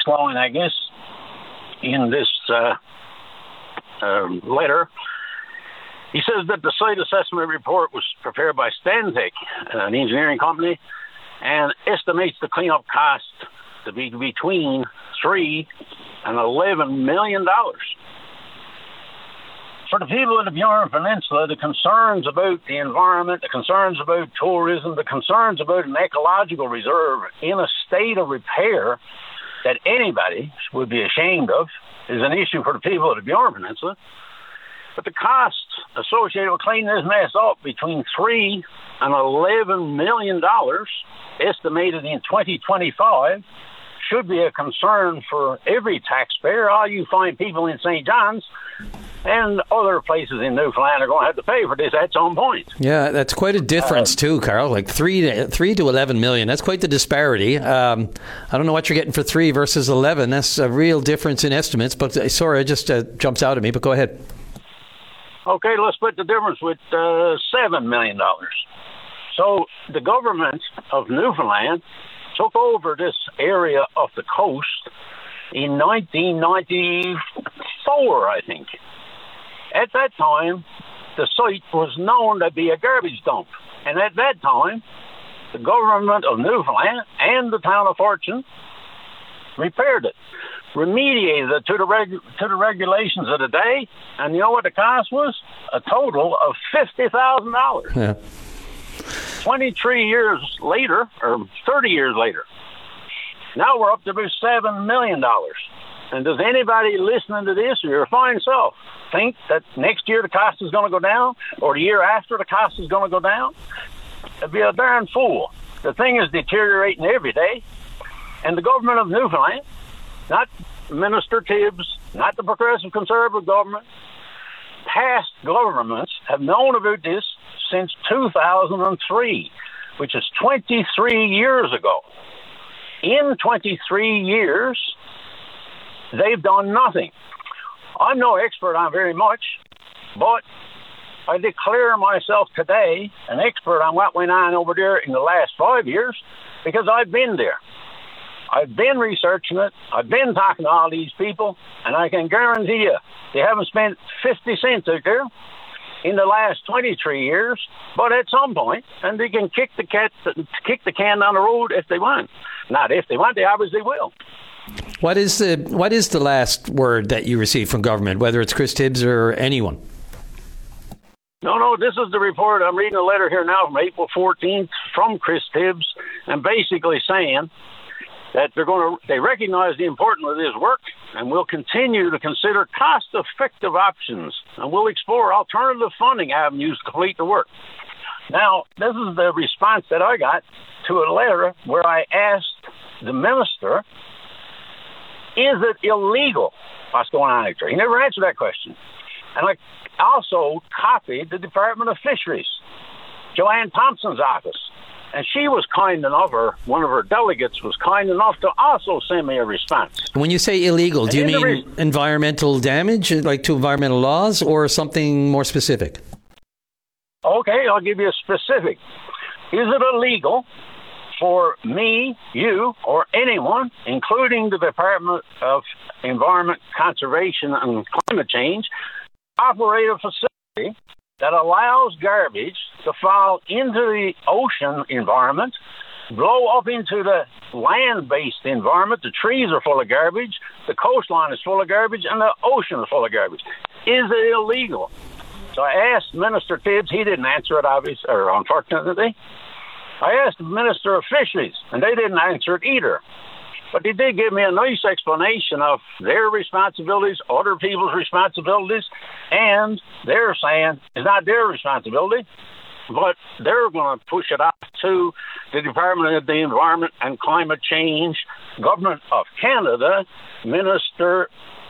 going, I guess, in this letter. He says that the site assessment report was prepared by Stantec, an engineering company, and estimates the cleanup cost to be between $3 and $11 million. For the people of the Bjorn Peninsula, the concerns about the environment, the concerns about tourism, the concerns about an ecological reserve in a state of repair that anybody would be ashamed of is an issue for the people of the Bjorn Peninsula. But the costs associated with cleaning this mess up between $3 and $11 million, estimated in 2025, should be a concern for every taxpayer. All you fine people in St. John's and other places in Newfoundland are going to have to pay for this at some point. Yeah, that's quite a difference too, Carl. Like 3 to 11 million. That's quite the disparity. I don't know what you're getting for 3 versus 11. That's a real difference in estimates. But sorry, it just jumps out at me. But go ahead. Okay, let's split the difference with $7 million. So the government of Newfoundland took over this area of the coast in 1994, I think. At that time, the site was known to be a garbage dump. And at that time, the government of Newfoundland and the town of Fortune repaired it, remediated it to the regulations of the day, and you know what the cost was? A total of $50,000. Yeah. 23 years later, or 30 years later, now we're up to about $7 million. And does anybody listening to this, or your fine self, think that next year the cost is going to go down, or the year after the cost is going to go down? It'd be a darn fool. The thing is deteriorating every day. And the government of Newfoundland, not Minister Tibbs, not the progressive conservative government, past governments have known about this since 2003, which is 23 years ago. In 23 years, they've done nothing. I'm no expert on very much, but I declare myself today an expert on what went on over there in the last 5 years because I've been there. I've been researching it. I've been talking to all these people, and I can guarantee you they haven't spent 50 cents out there in the last 23 years, but at some point, and they can kick the can down the road if they want. Not if they want, they obviously will. What is the last word that you received from government, whether it's Chris Tibbs or anyone? No, this is the report. I'm reading a letter here now from April 14th from Chris Tibbs, and basically saying that they recognize the importance of this work and will continue to consider cost-effective options, and will explore alternative funding avenues to complete the work. Now, this is the response that I got to a letter where I asked the minister, is it illegal what's going on out there? He never answered that question. And I also copied the Department of Fisheries, Joanne Thompson's office. And she was kind enough, or one of her delegates was kind enough to also send me a response. When you say illegal, do you mean environmental damage, like to environmental laws, or something more specific? Okay, I'll give you a specific. Is it illegal for me, you, or anyone, including the Department of Environment, Conservation, and Climate Change, operate a facility that allows garbage to fall into the ocean environment, blow up into the land-based environment? The trees are full of garbage, the coastline is full of garbage, and the ocean is full of garbage. Is it illegal? So I asked Minister Tibbs. He didn't answer it, obviously, or unfortunately. I asked the Minister of Fisheries, and they didn't answer it either. But they did give me a nice explanation of their responsibilities, other people's responsibilities, and they're saying it's not their responsibility, but they're going to push it up to the Department of the Environment and Climate Change, Government of Canada, Minister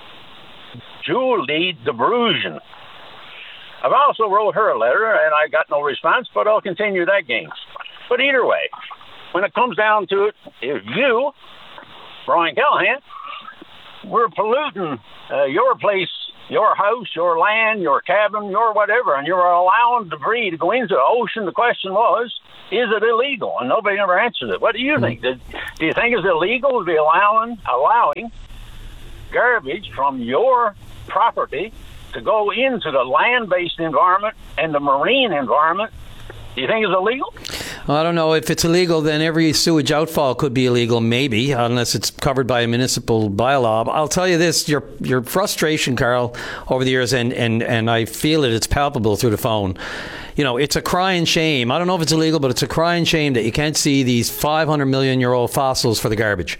Julie DeBrugen. I've also wrote her a letter, and I got no response, but I'll continue that game. But either way, when it comes down to it, if you, Brian Callahan, we're polluting your place your house, your land, your cabin, your whatever, and you're allowing debris to go into the ocean. The question was, is it illegal? And nobody ever answered it. What do you think? Do you think it's illegal to be allowing garbage from your property to go into the land-based environment and the marine environment? Do you think it's illegal? Well, I don't know. If it's illegal, then every sewage outfall could be illegal, maybe, unless it's covered by a municipal bylaw. I'll tell you this, your frustration, Carl, over the years, and I feel it's palpable through the phone. You know, it's a crying shame. I don't know if it's illegal, but it's a crying shame that you can't see these 500 million year old fossils for the garbage.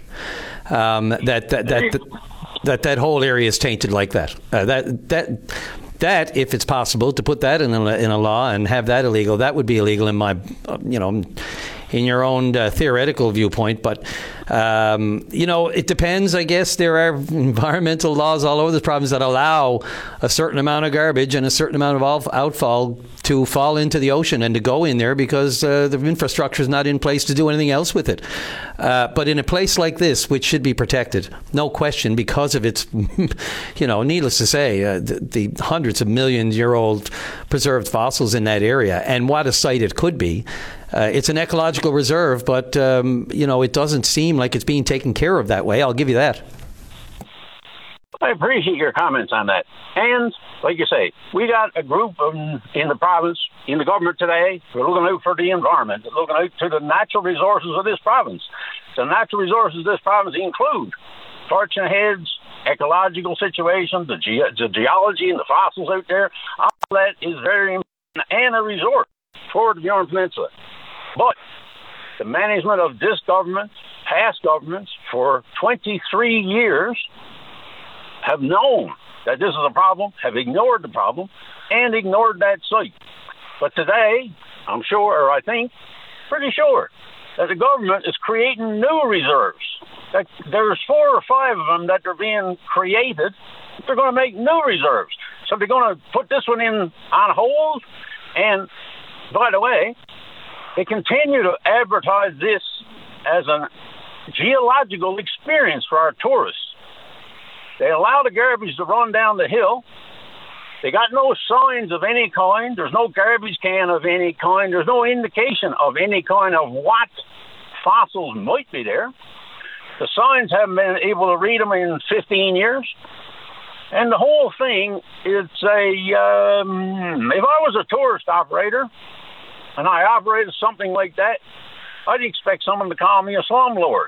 That whole area is tainted like that. That, if it's possible to put that in a law and have that illegal, that would be illegal in my, in your own theoretical viewpoint. But, it depends. I guess there are environmental laws all over the province that allow a certain amount of garbage and a certain amount of outfall to fall into the ocean and to go in there because the infrastructure is not in place to do anything else with it. But in a place like this, which should be protected, no question, because of its, needless to say, the hundreds of million-year-old preserved fossils in that area, and what a site it could be. It's an ecological reserve, but, it doesn't seem like it's being taken care of that way. I'll give you that. I appreciate your comments on that. And, like you say, we got a group in the province, in the government today, who are looking out for the environment, looking out to the natural resources of this province. The natural resources of this province include fortune heads, ecological situation, the geology and the fossils out there. All that is very important and a resource for the Bjorn Peninsula. But the management of this government, past governments, for 23 years have known that this is a problem, have ignored the problem, and ignored that site. But today, I'm sure, or I think, pretty sure, that the government is creating new reserves. That there's 4 or 5 of them that are being created. They're going to make new reserves. So they're going to put this one on hold. And, by the way, they continue to advertise this as a geological experience for our tourists. They allow the garbage to run down the hill. They got no signs of any kind. There's no garbage can of any kind. There's no indication of any kind of what fossils might be there. The signs haven't been able to read them in 15 years. And the whole thing is if I was a tourist operator and I operated something like that, I'd expect someone to call me a slumlord.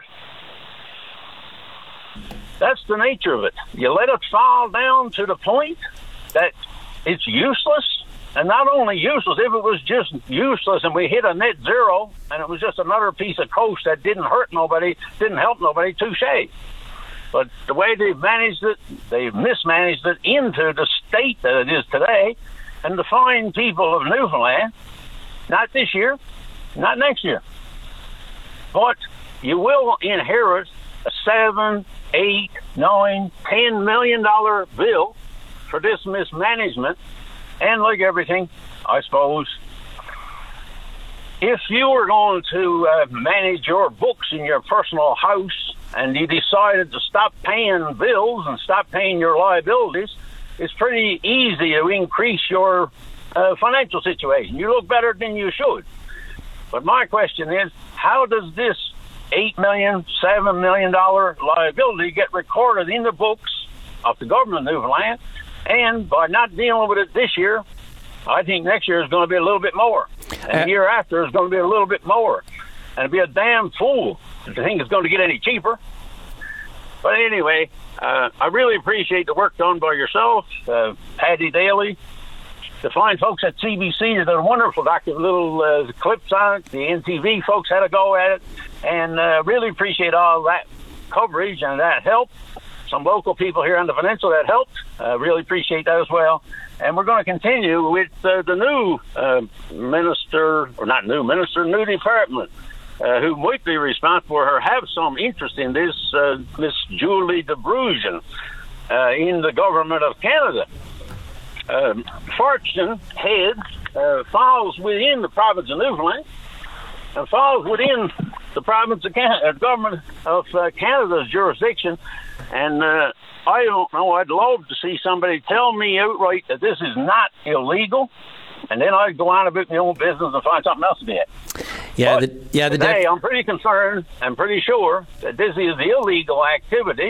That's the nature of it. You let it fall down to the point that it's useless, and not only useless, if it was just useless and we hit a net zero and it was just another piece of coast that didn't hurt nobody, didn't help nobody, touche. But the way they've managed it, they've mismanaged it into the state that it is today, and the fine people of Newfoundland, not this year, not next year, but you will inherit a $7, $8, $9, $10 million bill for this mismanagement. And like everything, I suppose, if you were going to manage your books in your personal house and you decided to stop paying bills and stop paying your liabilities, it's pretty easy to increase your financial situation. You look better than you should. But my question is, how does this $8 million, $7 million liability get recorded in the books of the government of Newfoundland? And by not dealing with it this year, I think next year is going to be a little bit more. And the year after is going to be a little bit more. And it'd be a damn fool to think it's going to get any cheaper. But anyway, I really appreciate the work done by yourself, Paddy Daly, the fine folks at CBC. They did a wonderful little clips on it. The NTV folks had a go at it. And really appreciate all that coverage and that help. Some local people here on the peninsula that helped. Really appreciate that as well. And we're going to continue with the new new department, who might be responsible or have some interest in this, Miss Julie DeBrugen, in the government of Canada. Fortune Head falls within the province of Newfoundland and falls within the province of Canada, government of Canada's jurisdiction. And I don't know. I'd love to see somebody tell me outright that this is not illegal, and then I'd go on about my own business and find something else to do. Today, I'm pretty concerned and pretty sure that this is illegal activity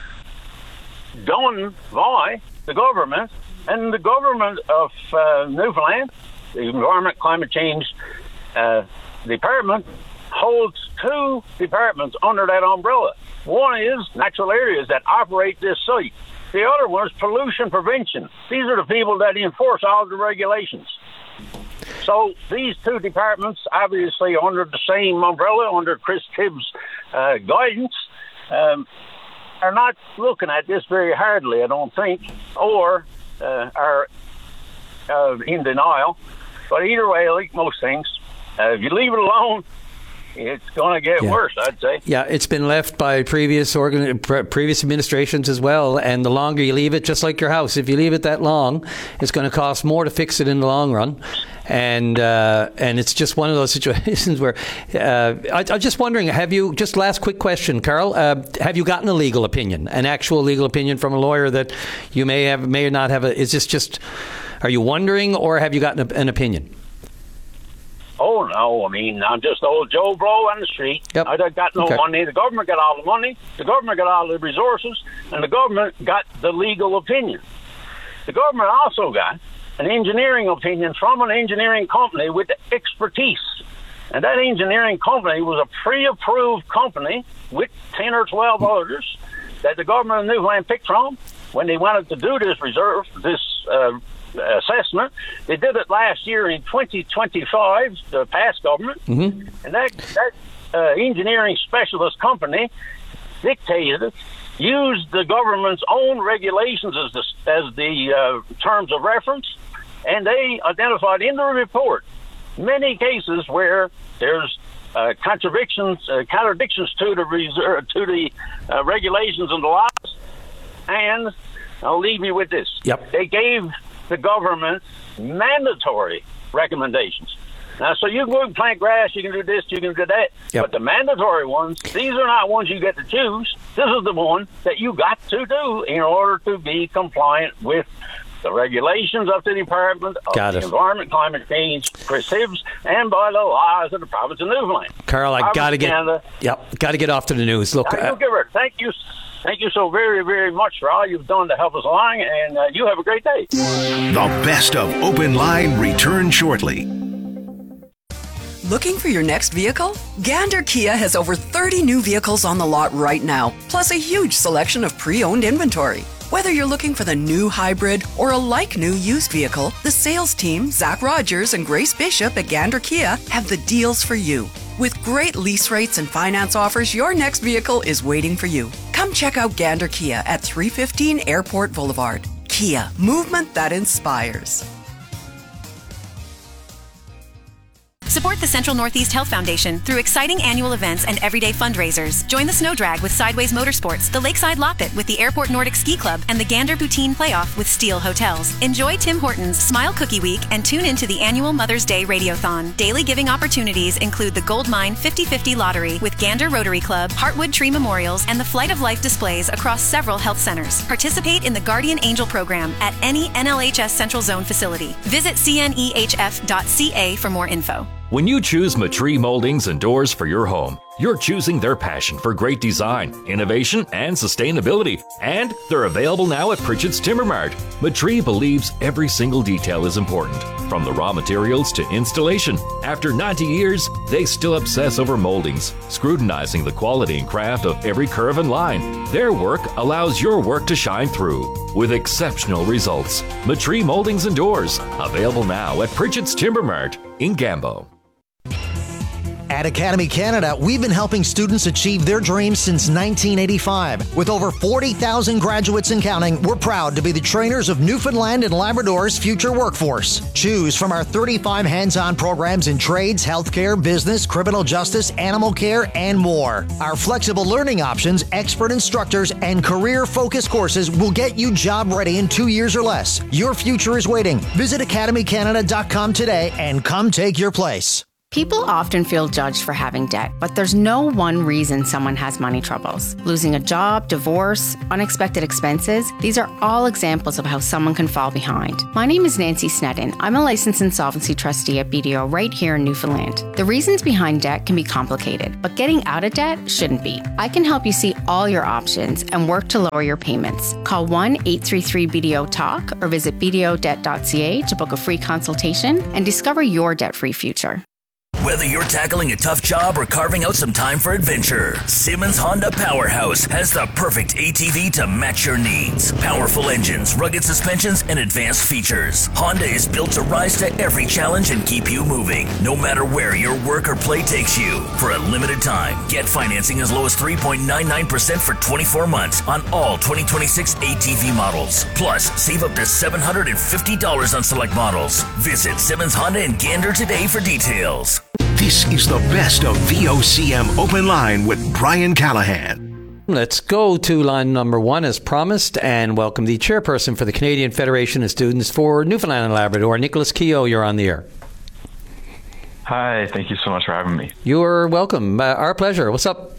done by the government, and the government of Newfoundland, the Environment Climate Change Department, holds two departments under that umbrella. One is natural areas that operate this site. The other one is pollution prevention. These are the people that enforce all the regulations. So these two departments, obviously under the same umbrella, under Chris Tibbs' guidance, are not looking at this very hardly, I don't think, or are in denial. But either way, like most things, if you leave it alone, it's going to get worse, I'd say. Yeah, it's been left by previous administrations as well, and the longer you leave it, just like your house, if you leave it that long, it's going to cost more to fix it in the long run. And it's just one of those situations where I'm just wondering, just last quick question, Carl, have you gotten a legal opinion, an actual legal opinion from a lawyer that you may or not have? Is this just, are you wondering, or have you gotten an opinion? Oh, no. I mean, I'm just old Joe Blow on the street. Yep. I got no money. The government got all the money. The government got all the resources. And the government got the legal opinion. The government also got an engineering opinion from an engineering company with expertise. And that engineering company was a pre-approved company with 10 or 12 others that the government of Newfoundland picked from when they wanted to do this assessment. They did it last year in 2025, the past government. Mm-hmm. And that engineering specialist company used the government's own regulations as the terms of reference, and they identified in the report many cases where there's contradictions to the regulations and the laws. And I'll leave you with this. Yep. They gave the government mandatory recommendations. Now, so you can go and plant grass, you can do this, you can do that. Yep. But the mandatory ones, these are not ones you get to choose. This is the one that you got to do in order to be compliant with the regulations of the Department of the Environment, Climate Change, Chris Tibbs, and by the laws of the province of Newfoundland. Carl, I got to get off to the news. Look, thank you. Thank you so very, very much for all you've done to help us along, and you have a great day. The best of Open Line returns shortly. Looking for your next vehicle? Gander Kia has over 30 new vehicles on the lot right now, plus a huge selection of pre-owned inventory. Whether you're looking for the new hybrid or a like-new used vehicle, the sales team, Zach Rogers and Grace Bishop at Gander Kia, have the deals for you. With great lease rates and finance offers, your next vehicle is waiting for you. Come check out Gander Kia at 315 Airport Boulevard. Kia, movement that inspires. Support the Central Northeast Health Foundation through exciting annual events and everyday fundraisers. Join the Snow Drag with Sideways Motorsports, the Lakeside Loppet with the Airport Nordic Ski Club, and the Gander Poutine Playoff with Steel Hotels. Enjoy Tim Hortons Smile Cookie Week and tune into the annual Mother's Day Radiothon. Daily giving opportunities include the Gold Mine 50/50 Lottery with Gander Rotary Club, Heartwood Tree Memorials, and the Flight of Life displays across several health centers. Participate in the Guardian Angel program at any NLHS Central Zone facility. Visit cnehf.ca for more info. When you choose Matree Moldings and Doors for your home, you're choosing their passion for great design, innovation, and sustainability. And they're available now at Pritchett's Timber Mart. Matree believes every single detail is important, from the raw materials to installation. After 90 years, they still obsess over moldings, scrutinizing the quality and craft of every curve and line. Their work allows your work to shine through with exceptional results. Matree Moldings and Doors, available now at Pritchett's Timber Mart in Gambo. At Academy Canada, we've been helping students achieve their dreams since 1985. With over 40,000 graduates and counting, we're proud to be the trainers of Newfoundland and Labrador's future workforce. Choose from our 35 hands-on programs in trades, healthcare, business, criminal justice, animal care, and more. Our flexible learning options, expert instructors, and career-focused courses will get you job ready in 2 years or less. Your future is waiting. Visit academycanada.com today and come take your place. People often feel judged for having debt, but there's no one reason someone has money troubles. Losing a job, divorce, unexpected expenses, these are all examples of how someone can fall behind. My name is Nancy Sneddon. I'm a licensed insolvency trustee at BDO right here in Newfoundland. The reasons behind debt can be complicated, but getting out of debt shouldn't be. I can help you see all your options and work to lower your payments. Call 1-833-BDO-TALK or visit bdodebt.ca to book a free consultation and discover your debt-free future. Whether you're tackling a tough job or carving out some time for adventure, Simmons Honda Powerhouse has the perfect ATV to match your needs. Powerful engines, rugged suspensions, and advanced features. Honda is built to rise to every challenge and keep you moving, no matter where your work or play takes you. For a limited time, get financing as low as 3.99% for 24 months on all 2026 ATV models. Plus, save up to $750 on select models. Visit Simmons Honda in Gander today for details. This is the best of VOCM Open Line with Brian Callahan. Let's go to line number one as promised and welcome the chairperson for the Canadian Federation of Students for Newfoundland and Labrador, Nicholas Keogh. You're on the air. Hi, thank you so much for having me. You're welcome. Our pleasure. What's up?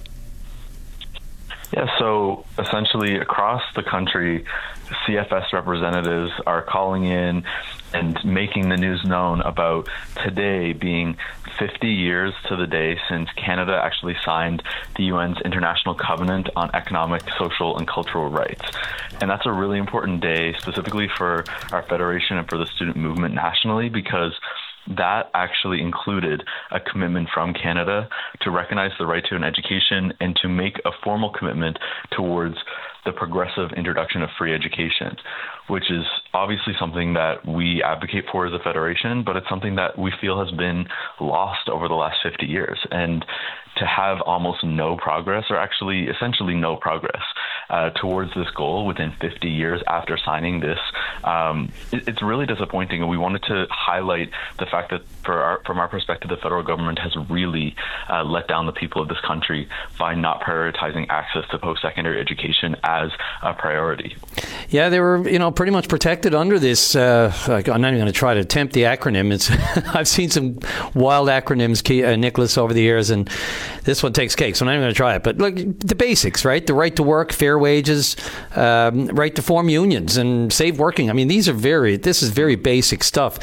Yeah, so essentially across the country, CFS representatives are calling in and making the news known about today being 50 years to the day since Canada actually signed the UN's International Covenant on Economic, Social, and Cultural Rights. And that's a really important day specifically for our federation and for the student movement nationally, because that actually included a commitment from Canada to recognize the right to an education and to make a formal commitment towards the progressive introduction of free education, which is obviously something that we advocate for as a federation, but it's something that we feel has been lost over the last 50 years. And to have almost no progress, or actually essentially no progress towards this goal within 50 years after signing this, it's really disappointing. And we wanted to highlight the fact that from our perspective, the federal government has really let down the people of this country by not prioritizing access to post-secondary education as a priority. Yeah, they were, pretty much protected under this. I'm not even going to try to attempt the acronym. I've seen some wild acronyms, Nicholas, over the years, and this one takes cake, so I'm not even going to try it. But look, the basics, right? The right to work, fair wages, right to form unions, and safe working. I mean, this is very basic stuff.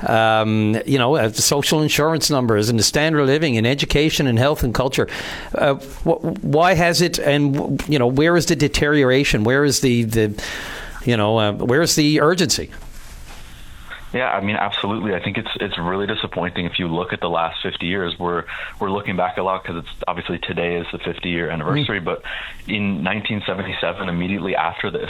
The social insurance numbers and the standard of living and education and health and culture. Why has it, and where is the deterioration? Where is where's the urgency? Yeah, I mean, absolutely. I think it's really disappointing. If you look at the last 50 years, we're looking back a lot because it's obviously today is the 50-year anniversary. But in 1977, immediately after this,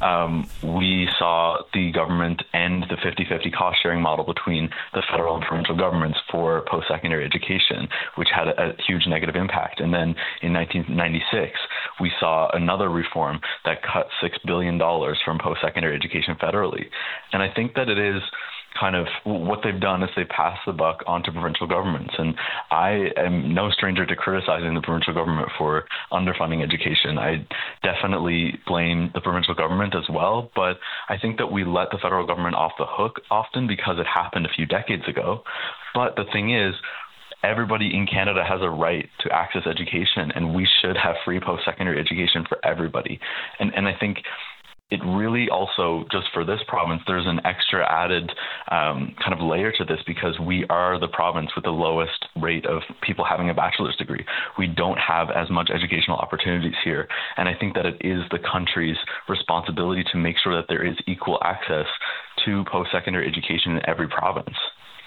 we saw the government end the 50-50 cost-sharing model between the federal and provincial governments for post-secondary education, which had a huge negative impact. And then in 1996, we saw another reform that cut $6 billion from post-secondary education federally. And I think that it is kind of what they've done is they pass the buck onto provincial governments. And I am no stranger to criticizing the provincial government for underfunding education. I definitely blame the provincial government as well, but I think that we let the federal government off the hook often because it happened a few decades ago. But the thing is, everybody in Canada has a right to access education, and we should have free post-secondary education for everybody. And I think it really also, just for this province, there's an extra added kind of layer to this because we are the province with the lowest rate of people having a bachelor's degree. We don't have as much educational opportunities here. And I think that it is the country's responsibility to make sure that there is equal access to post-secondary education in every province.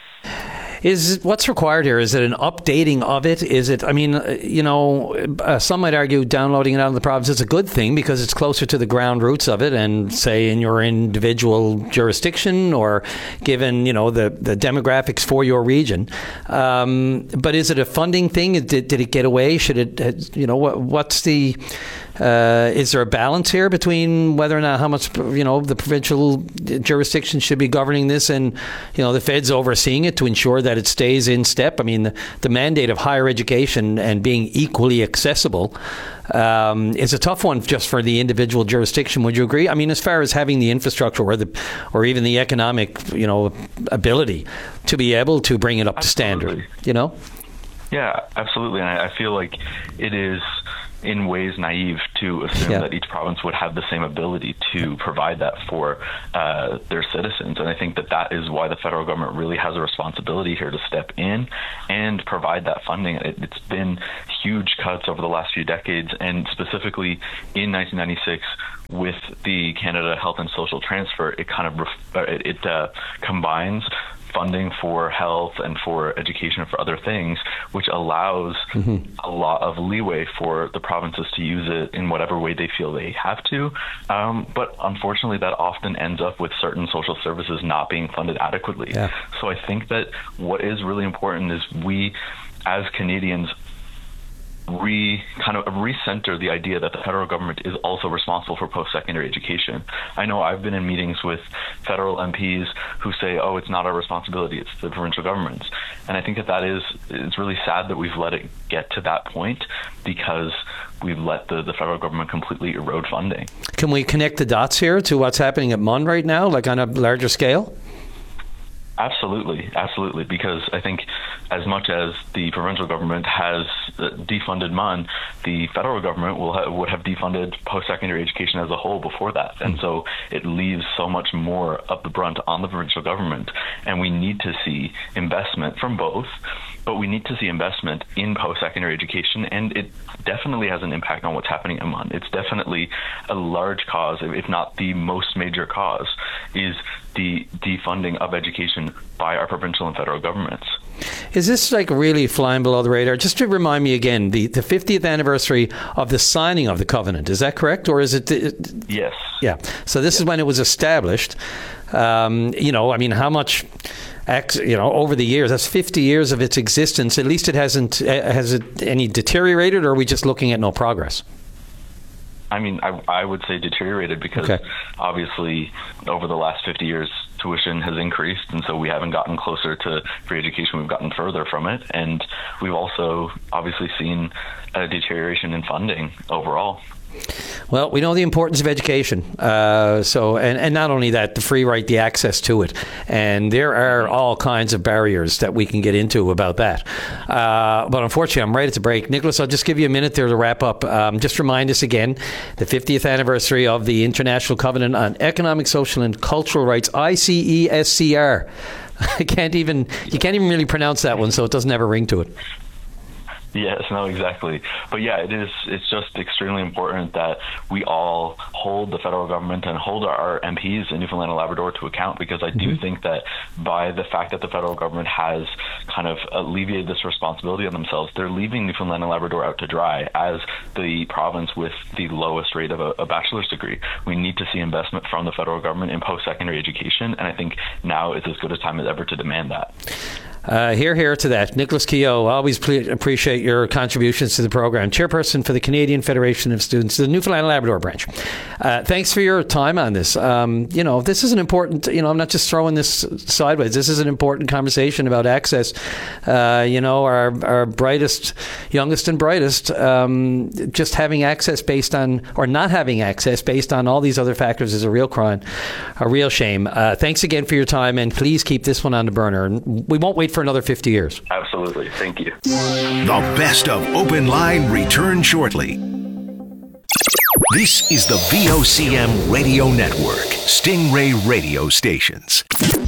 Is what's required here? Is it an updating of it? Is it, some might argue downloading it out of the province is a good thing because it's closer to the ground roots of it and say in your individual jurisdiction or given, the demographics for your region. But is it a funding thing? Did it get away? Should it, what's the Is there a balance here between whether or not how much the provincial jurisdiction should be governing this, and the feds overseeing it to ensure that it stays in step? I mean, the mandate of higher education and being equally accessible is a tough one just for the individual jurisdiction. Would you agree? I mean, as far as having the infrastructure or even the economic ability to be able to bring it up to standard. Yeah, absolutely. And I feel like it is in ways naive to assume that each province would have the same ability to provide that for their citizens. And I think that is why the federal government really has a responsibility here to step in and provide that funding. It's been huge cuts over the last few decades, and specifically in 1996 with the Canada Health and Social Transfer, it kind of combines funding for health and for education and for other things, which allows a lot of leeway for the provinces to use it in whatever way they feel they have to. But unfortunately, that often ends up with certain social services not being funded adequately. Yeah. So I think that what is really important is we, as Canadians, recenter the idea that the federal government is also responsible for post-secondary education. I know I've been in meetings with federal MPs who say, oh, it's not our responsibility, it's the provincial government's. And I think it's really sad that we've let it get to that point because we've let the federal government completely erode funding. Can we connect the dots here to what's happening at MUN right now, like on a larger scale? Absolutely, because I think as much as the provincial government has defunded MUN, the federal government would have defunded post-secondary education as a whole before that. And so it leaves so much more of the brunt on the provincial government. And we need to see investment from both, but we need to see investment in post-secondary education, and it definitely has an impact on what's happening in MUN. It's definitely a large cause, if not the most major cause, is the defunding of education by our provincial and federal governments. Is this like really flying below the radar? Just to remind me again, the 50th anniversary of the signing of the covenant, is that correct? Or is it? Yes. Yeah. So this is when it was established. I mean, how much... over the years, that's 50 years of its existence. At least it hasn't. Has it any deteriorated, or are we just looking at no progress? I mean, I would say deteriorated because obviously over the last 50 years, tuition has increased, and so we haven't gotten closer to free education. We've gotten further from it, and we've also obviously seen a deterioration in funding overall. Well, we know the importance of education. And not only that, the free right, the access to it. And there are all kinds of barriers that we can get into about that. But unfortunately, I'm right at the break. Nicholas, I'll just give you a minute there to wrap up. Just remind us again, the 50th anniversary of the International Covenant on Economic, Social and Cultural Rights, ICESCR. You can't even really pronounce that one, so it doesn't have a ring to it. Yes, no, exactly. But yeah, it's just extremely important that we all hold the federal government and hold our MPs in Newfoundland and Labrador to account, because I do think that by the fact that the federal government has kind of alleviated this responsibility on themselves, they're leaving Newfoundland and Labrador out to dry as the province with the lowest rate of a bachelor's degree. We need to see investment from the federal government in post-secondary education, and I think now is as good a time as ever to demand that. Hear to that. Nicholas Kehoe, always appreciate your contributions to the program. Chairperson for the Canadian Federation of Students, the Newfoundland and Labrador branch. Thanks for your time on this. This is an important, I'm not just throwing this sideways. This is an important conversation about access. Our brightest, youngest and brightest, just having access based on, or not having access based on all these other factors is a real crime, a real shame. Thanks again for your time, and please keep this one on the burner. And we won't wait for another 50 years. Absolutely. Thank you. The best of Open Line returns shortly. This is the VOCM Radio Network, Stingray Radio Stations.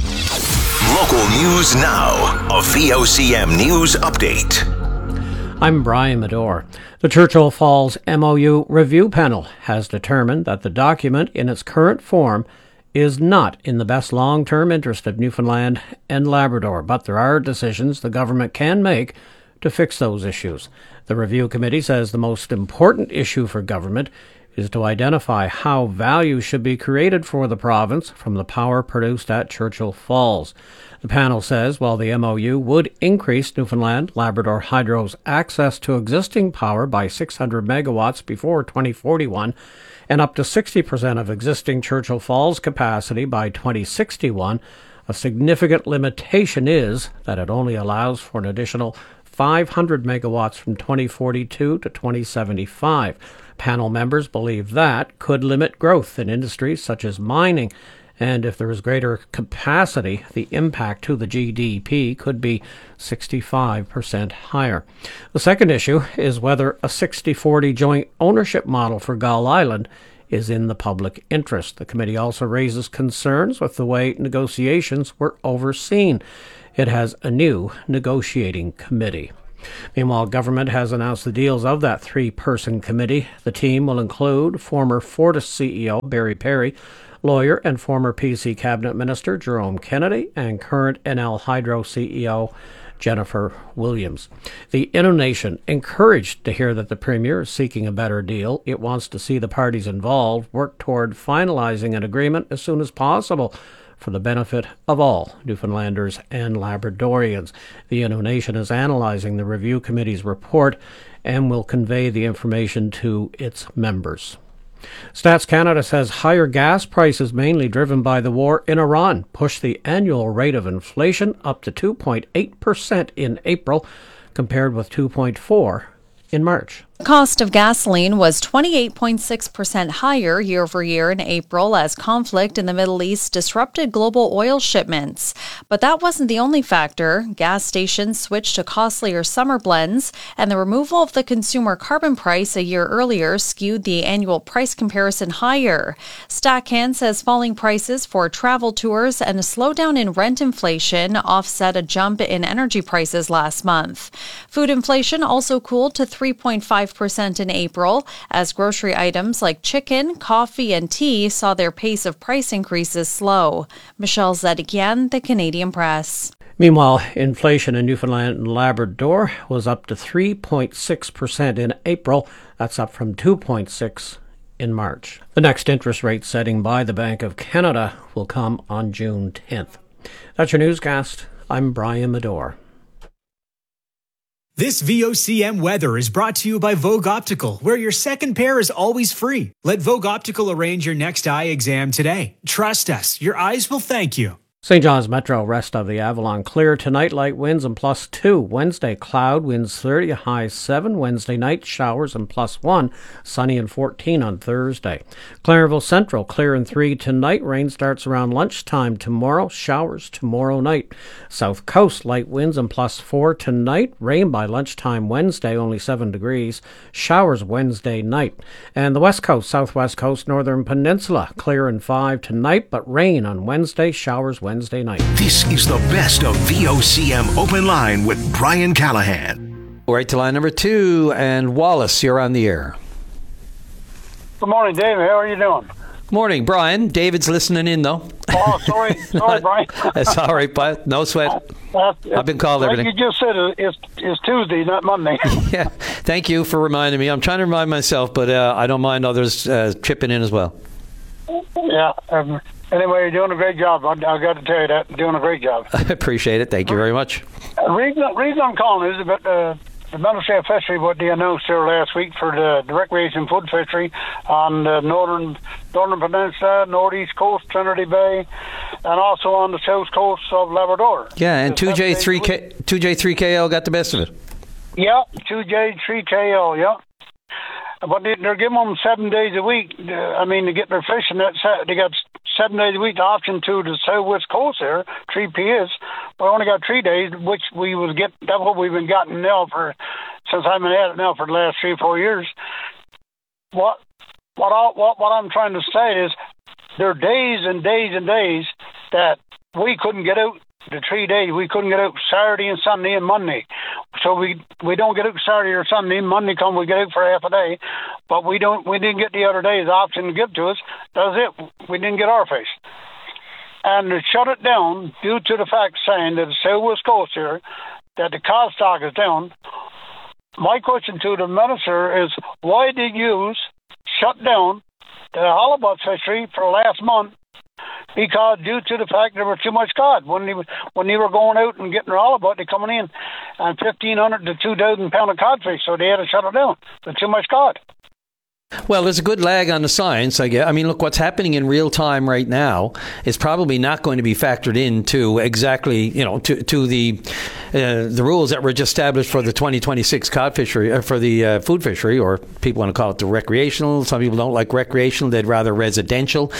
Local news now, a VOCM News Update. I'm Brian Medore. The Churchill Falls MOU Review Panel has determined that the document in its current form is not in the best long-term interest of Newfoundland and Labrador, but there are decisions the government can make to fix those issues. The review committee says the most important issue for government is to identify how value should be created for the province from the power produced at Churchill Falls. The panel says while the MOU would increase Newfoundland Labrador Hydro's access to existing power by 600 megawatts before 2041 and up to 60% of existing Churchill Falls capacity by 2061, a significant limitation is that it only allows for an additional 500 megawatts from 2042 to 2075. Panel members believe that could limit growth in industries such as mining, and if there is greater capacity, the impact to the GDP could be 65% higher. The second issue is whether a 60-40 joint ownership model for Gull Island is in the public interest. The committee also raises concerns with the way negotiations were overseen. It has a new negotiating committee. Meanwhile, government has announced the deals of that three-person committee. The team will include former Fortis CEO Barry Perry, lawyer and former PC cabinet minister Jerome Kennedy, and current NL Hydro CEO Jennifer Williams. The Innu Nation encouraged to hear that the Premier is seeking a better deal. It wants to see the parties involved work toward finalizing an agreement as soon as possible for the benefit of all Newfoundlanders and Labradorians. The Innu Nation is analyzing the review committee's report and will convey the information to its members. Stats Canada says higher gas prices, mainly driven by the war in Iran, pushed the annual rate of inflation up to 2.8% in April, compared with 2.4% in March. The cost of gasoline was 28.6% higher year over year in April as conflict in the Middle East disrupted global oil shipments. But that wasn't the only factor. Gas stations switched to costlier summer blends, and the removal of the consumer carbon price a year earlier skewed the annual price comparison higher. StatCan says falling prices for travel tours and a slowdown in rent inflation offset a jump in energy prices last month. Food inflation also cooled to 3.5% in April, as grocery items like chicken, coffee, and tea saw their pace of price increases slow. Michelle Zedekian, The Canadian Press. Meanwhile, inflation in Newfoundland and Labrador was up to 3.6% in April. That's up from 2.6% in March. The next interest rate setting by the Bank of Canada will come on June 10th. That's your newscast. I'm Brian Medore. This VOCM weather is brought to you by Vogue Optical, where your second pair is always free. Let Vogue Optical arrange your next eye exam today. Trust us, your eyes will thank you. St. John's Metro, rest of the Avalon clear tonight, light winds and +2. Wednesday, cloud, winds 30, high 7. Wednesday night, showers and +1. Sunny and 14 on Thursday. Clarenville Central, clear and 3 tonight. Rain starts around lunchtime tomorrow. Showers tomorrow night. South Coast, light winds and +4 tonight. Rain by lunchtime Wednesday, only 7 degrees. Showers Wednesday night. And the West Coast, Southwest Coast, Northern Peninsula, clear and 5 tonight, but rain on Wednesday, showers Wednesday night. This is the best of VOCM Open Line with Brian Callahan. Right to line number 2, and Wallace, you're on the air. Good morning, David. How are you doing? Morning, Brian. David's listening in, though. Oh, sorry, Brian. That's all right, but no sweat. I've been called everything. Like you just said, it's Tuesday, not Monday. Yeah, thank you for reminding me. I'm trying to remind myself, but I don't mind others chipping in as well. Yeah. Anyway, you're doing a great job. I got to tell you that. You're doing a great job. I appreciate it. Thank you very much. The reason I'm calling is about the Ministry of Fishery, what they announced there last week for the recreation food fishery on the northern peninsula, northeast coast, Trinity Bay, and also on the south coast of Labrador. Yeah, and 2J3KL got the best of it. Yeah, 2J3KL, yeah. But they're giving them 7 days a week. To get their fish, and they got 7 days a week to option to the southwest coast there, 3PS. But only got 3 days, which we was get. That's what we've been getting now since I've been at it now for the last 3 or 4 years. What I'm trying to say is there are days and days and days that we couldn't get out. The 3 days we couldn't get out Saturday and Sunday and Monday, so we don't get out Saturday or Sunday. Monday come we get out for half a day, but we didn't get the other days option to give to us. That's it. We didn't get our fish, and they shut it down due to the fact saying that the southwest coast here that the cod stock is down. My question to the minister is why did you use shut down the halibut fishery for the last month because due to the fact there were too much cod. When they were going out and getting their halibut, they coming in and 1,500 to 2,000 pound of codfish, so they had to shut it down. There's too much cod. Well, there's a good lag on the science, I guess. I mean, look, what's happening in real time right now is probably not going to be factored into exactly, to the rules that were just established for the 2026 cod fishery, for the food fishery, or people want to call it the recreational. Some people don't like recreational; they'd rather residential.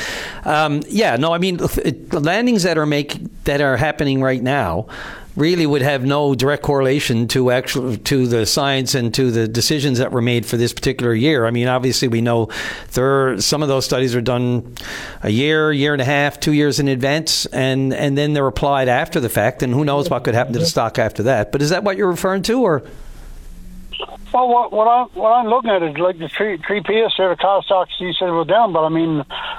The landings that are happening right now really would have no direct correlation to the science and to the decisions that were made for this particular year. I mean, obviously we know some of those studies are done a year and a half, 2 years in advance, and then they're applied after the fact, and who knows what could happen to the stock after that. But is that what you're referring to, or? Well, what I'm looking at is like the three PS there, the cod stocks you said were down, but I mean,